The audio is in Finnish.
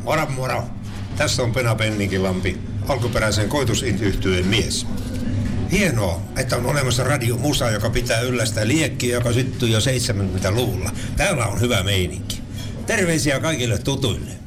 Moro. Tässä on Pena Penninkilampi, alkuperäisen koitusyhtyeen mies. Hienoa, että on olemassa radiomusa, joka pitää yllä sitä liekkiä, joka syttyi jo 70-luvulla. Täällä on hyvä meininki. Terveisiä kaikille tutuille.